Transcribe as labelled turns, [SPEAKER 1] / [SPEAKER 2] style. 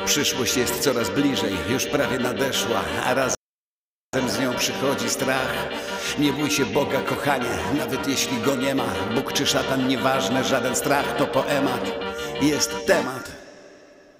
[SPEAKER 1] Przyszłość jest coraz bliżej, już prawie nadeszła, a razem z nią przychodzi strach. Nie bój się Boga, kochanie, nawet jeśli go nie ma. Bóg czy szatan, nieważne, żaden strach to poemat. Jest temat.